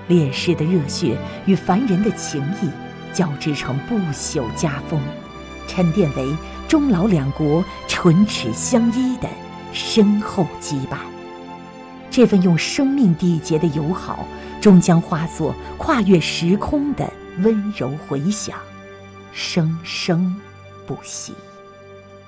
烈士的热血与凡人的情谊交织成不朽家风，沉淀为中老两国唇齿相依的深厚羁绊。这份用生命缔结的友好，终将化作跨越时空的温柔回响，生生不息。